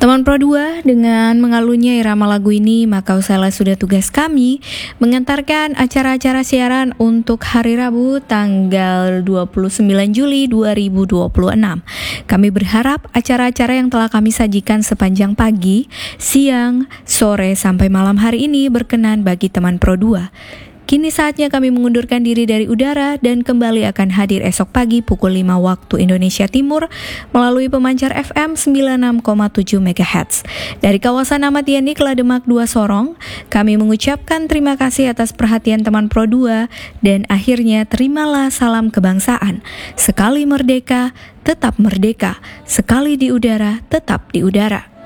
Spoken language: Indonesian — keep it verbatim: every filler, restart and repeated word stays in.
Teman Pro dua, dengan mengalunnya irama lagu ini, maka usailah sudah tugas kami mengantarkan acara-acara siaran untuk hari Rabu tanggal dua puluh sembilan Juli dua ribu dua puluh enam. Kami berharap acara-acara yang telah kami sajikan sepanjang pagi, siang, sore, sampai malam hari ini berkenan bagi teman Pro dua. Kini saatnya kami mengundurkan diri dari udara dan kembali akan hadir esok pagi pukul lima waktu Indonesia Timur melalui pemancar F M sembilan puluh enam koma tujuh megahertz. Dari kawasan Ahmad Yani Kelademak dua Sorong, kami mengucapkan terima kasih atas perhatian teman Pro dua dan akhirnya terimalah salam kebangsaan. Sekali merdeka, tetap merdeka. Sekali di udara, tetap di udara.